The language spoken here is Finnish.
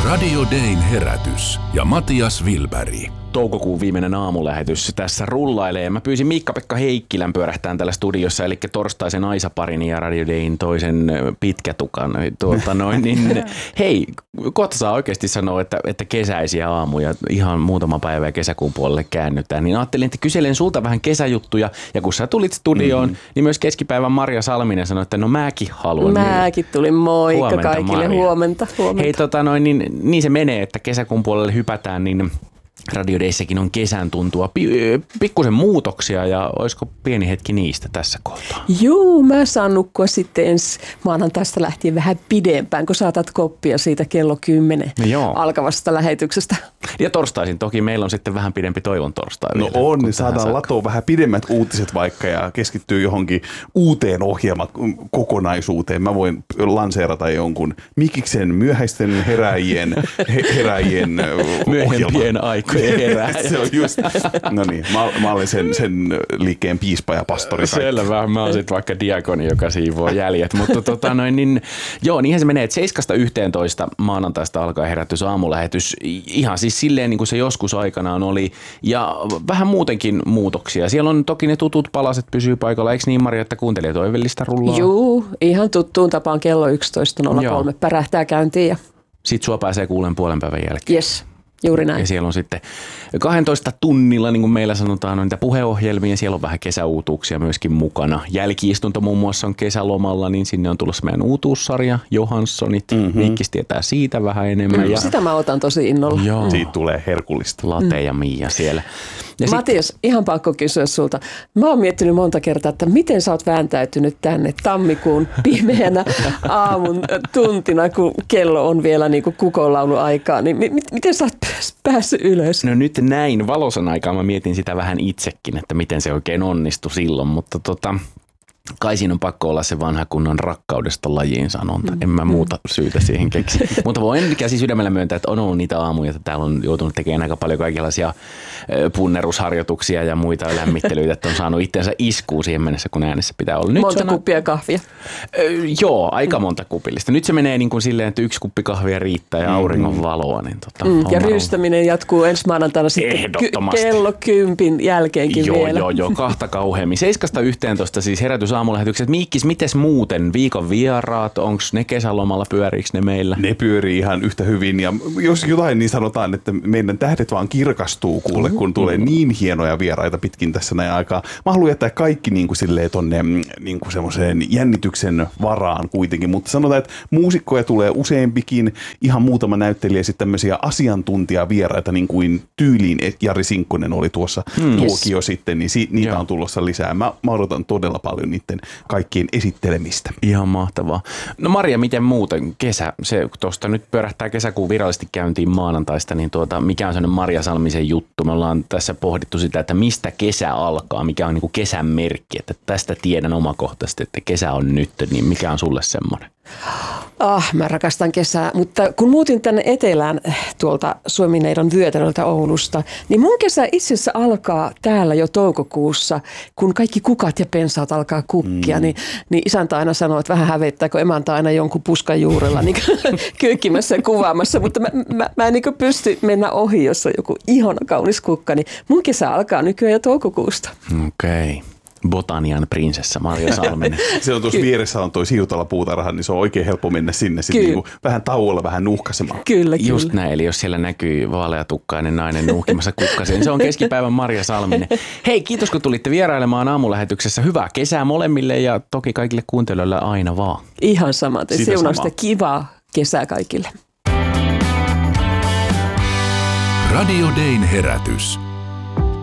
Radio Dayn herätys ja Matias Wilberg. Toukokuun viimeinen aamulähetys tässä rullailee. Mä pyysin Miikka-Pekka Heikkilän pyörähtään täällä studiossa, eli torstaisen Aisaparin ja Radio Dayn toisen pitkätukan. Hei, kohta saa oikeasti sanoa, että kesäisiä aamuja, ihan muutama päivä kesäkuun puolelle käännytään. Niin ajattelin, että kyselen sulta vähän kesäjuttuja, ja kun sä tulit studioon, niin myös keskipäivän Marja Salminen sanoi, että no mäkin haluan. Mäkin tulin, moikka huomenta, kaikille, Marja. Huomenta. Hei, niin se menee, että kesäkuun puolelle hypätään, niin Radio Dayssäkin on kesän tuntua. Pikkusen muutoksia ja olisiko pieni hetki niistä tässä kohtaa? Joo, mä saan nukkua sitten ensi maanantaista lähtien vähän pidempään, kun saatat koppia siitä kello 10 alkavasta lähetyksestä. Ja torstaisin toki meillä on sitten vähän pidempi toivon torstai. No on, niin saadaan latoa vähän pidemmät uutiset vaikka ja keskittyy johonkin uuteen ohjelmakokonaisuuteen. Mä voin lanseerata jonkun Mikiksen myöhäisten heräjien myöhempien aikojen heräjät. Se on just, no niin, mä olen sen liikkeen piispa ja pastori. Selvä, mä oon sitten vaikka diakoni, joka siivoo jäljet. Mutta niinhän se menee, että 7-11 maanantaista alkaa herätys aamulähetys. Ihan siis silleen niin kuin se joskus aikanaan oli. Ja vähän muutenkin muutoksia. Siellä on toki ne tutut palaset pysyy paikalla. Eikö niin, Marja, että kuuntelijatoivellista rullaa? Joo, ihan tuttuun tapaan kello 11.03 pärähtää käyntiin. Ja sitten sua pääsee kuulen puolen päivän jälkeen. Yes. Juuri näin. Ja siellä on sitten 12 tunnilla, niin kuin meillä sanotaan, on niitä puheohjelmia. Siellä on vähän kesäuutuuksia myöskin mukana. Jälki-istunto muun muassa on kesälomalla, niin sinne on tulossa meidän uutuussarja, Johanssonit. Mikkis tietää siitä vähän enemmän. Ja sitä mä otan tosi innolla. Joo. Siitä tulee herkullista. Late ja Miia siellä. Ja Matias, ihan pakko kysyä sulta. Mä oon miettinyt monta kertaa, että miten sä oot vääntäytynyt tänne tammikuun pimeänä aamun tuntina, kun kello on vielä niin kuin kukonlauluaikaa. Niin miten sä oot päässyt ylös? No nyt näin valosan aikaa mä mietin sitä vähän itsekin, että miten se oikein onnistui silloin, mutta kai siinä on pakko olla se vanha kunnon rakkaudesta lajiin sanonta. En mä muuta syytä siihen keksi. Mutta voin käsi sydämellä myöntää, että on ollut niitä aamuja, että täällä on joutunut tekemään aika paljon kaikenlaisia punnerusharjoituksia ja muita lämmittelyitä, että on saanut itsensä iskuun siihen mennessä, kun äänessä pitää olla. Nyt monta kuppia kahvia? Joo, aika monta kupillista. Nyt se menee niin kuin silleen, että 1 kuppi kahvia riittää ja auringon valoa. Niin ja ryystäminen jatkuu ensi maanantaina sitten kello 10 jälkeenkin vielä. Joo, kahta kauheammin. 7-11 siis herätys aamulähetykset. Miikkis, mites muuten? Viikon vieraat, onko ne kesälomalla, pyöriikö ne meillä? Ne pyörii ihan yhtä hyvin ja jos jotain niin sanotaan, että meidän tähdet vaan kirkastuu kuule, kun tulee niin hienoja vieraita pitkin tässä näin aikaa. Mä haluan jättää kaikki niin kuin silleen tonne niin kuin semmoiseen jännityksen varaan kuitenkin, mutta sanotaan, että muusikkoja tulee useampikin, ihan muutama näyttelijä ja sitten tämmöisiä asiantuntijavieraita niin kuin tyyliin Jari Sinkkonen oli tuossa tuokio sitten, niin niitä on tulossa lisää. Mä odotan todella paljon niiden kaikkien esittelemistä. Ihan mahtavaa. No Marja, miten muuten kesä? Se tuosta nyt pyörähtää kesäkuun virallisesti käyntiin maanantaista, niin mikä on sellainen Marja Salmisen juttu? Me ollaan tässä pohdittu sitä, että mistä kesä alkaa, mikä on niin kuin kesän merkki, että tästä tiedän omakohtaisesti, että kesä on nyt, niin mikä on sulle semmoinen? Mä rakastan kesää, mutta kun muutin tänne etelään tuolta Suomineidon vyötäröltä Oulusta, niin mun kesä itse asiassa alkaa täällä jo toukokuussa, kun kaikki kukat ja pensaat alkaa kukkia, niin isäntä aina sanoo, että vähän hävettää, kun emäntä aina jonkun puskan juurella niin kyykkimässä ja kuvaamassa, mutta mä en niin pysty mennä ohi, jos on joku ihana kaunis kukka, niin mun kesä alkaa nykyään jo toukokuusta. Okei. Botanian prinsessa Marja Salminen. Se on tuossa vieressä on toi Siutala puutarha, niin se on oikein helppo mennä sinne niin vähän tauolla, vähän nuuhkasemaan. Kyllä. Just näin, eli jos siellä näkyy vaaleatukkainen nainen nuuhkimassa kukkaseen, se on keskipäivän Marja Salminen. Hei, kiitos kun tulitte vierailemaan aamulähetyksessä. Hyvää kesää molemmille ja toki kaikille kuuntelijoille aina vaan. Ihan samaten. Siunausta kivaa kesää kaikille. Radio Dayn herätys.